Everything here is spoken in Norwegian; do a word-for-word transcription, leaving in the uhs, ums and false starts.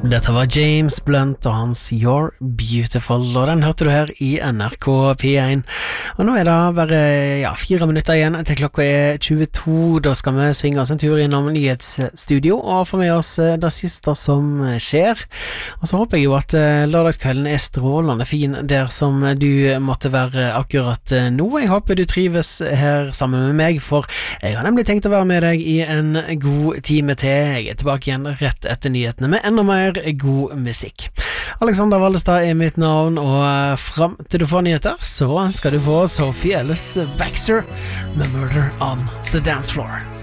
Dette var James Blunt og hans You're Beautiful, og den hørte du her i N R K P one. Og nå er det bare ja, fire minutter igjen til klokka er tjueto. Da skal vi svinge oss en tur innom nyhetsstudio og få med oss det siste som skjer. Og så håper jeg jo at lørdagskvelden er strålende fin der som du måtte være akkurat nå. Jeg håper du trives her sammen med meg, for jeg har nemlig tenkt å være med deg i en god time til. Jeg er tilbake igjen rett etter nyhetene med enda mer god musikk. Alexander Vallestad er mitt navn, og frem til du får nyheter, så skal du få Sophie Ellis Baxter med Murder on the Dance Floor.